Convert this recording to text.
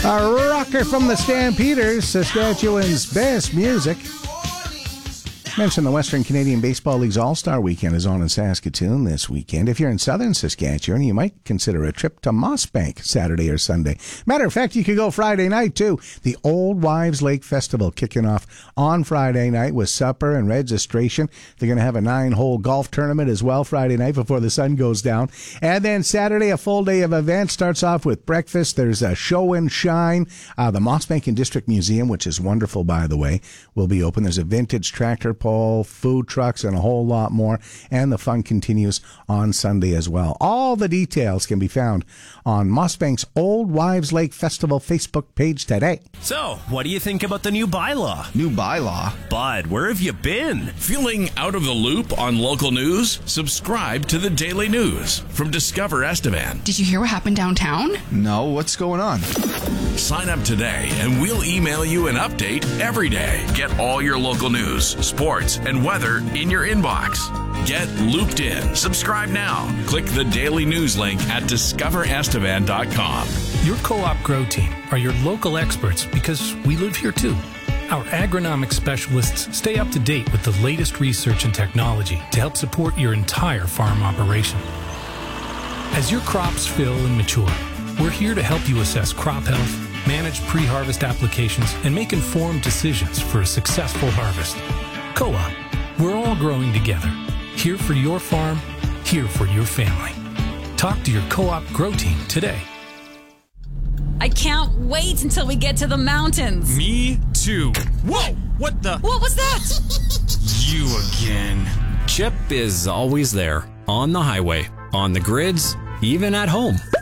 A rocker from the Stampeders, Saskatchewan's best music. Mentioned the Western Canadian Baseball League's All-Star Weekend is on in Saskatoon this weekend. If you're in southern Saskatchewan, you might consider a trip to Mossbank Saturday or Sunday. Matter of fact, you could go Friday night, too. The Old Wives Lake Festival kicking off on Friday night with supper and registration. They're going to have a 9-hole golf tournament as well Friday night before the sun goes down. And then Saturday, a full day of events. Starts off with breakfast. There's a show and shine. The Mossbank and District Museum, which is wonderful, by the way, will be open. There's a vintage tractor food trucks, and a whole lot more. And the fun continues on Sunday as well. All the details can be found on Mossbank's Old Wives Lake Festival Facebook page today. So, what do you think about the new bylaw? New bylaw? Bud, where have you been? Feeling out of the loop on local news? Subscribe to the Daily News from Discover Estevan. Did you hear what happened downtown? No, what's going on? Sign up today and we'll email you an update every day. Get all your local news, sports, and weather in your inbox. Get looped in. Subscribe now. Click the daily news link at discoverestevan.com. Your Co-op Grow Team are your local experts because we live here too. Our agronomic specialists stay up to date with the latest research and technology to help support your entire farm operation. As your crops fill and mature, we're here to help you assess crop health, manage pre-harvest applications, and make informed decisions for a successful harvest. Co-op, we're all growing together. Here for your farm, here for your family. Talk to your Co-op Grow Team today. I can't wait until we get to the mountains. Me too. Whoa! What the? What was that? You again. Chip is always there, on the highway, on the grids, even at home.